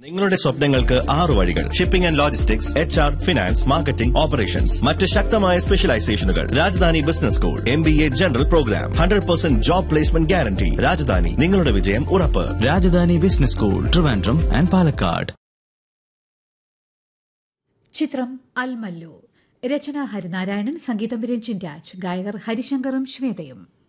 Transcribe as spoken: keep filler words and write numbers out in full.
നിങ്ങളുടെ സ്വപ്നങ്ങൾക്ക് ആറ് വഴികൾ. Shipping and logistics, H R, finance, marketing, operations. മറ്റ് ശക്തമായ സ്പെഷ്യലൈസേഷനുകൾ. Rajdhani business school, M B A general programme, hundred percent job placement guarantee. Rajdhani, നിങ്ങളുടെ വിജയം ഉറപ്പ്. Rajdhani business school, Trivandrum and Palakkad. ചിത്രം അൽമല്ലു. രചന ഹരിനാരായണൻ, സംഗീതം രഞ്ജിൻ രാജ്, ഗായകർ ഹരിശങ്കറും ശ്വേതയും.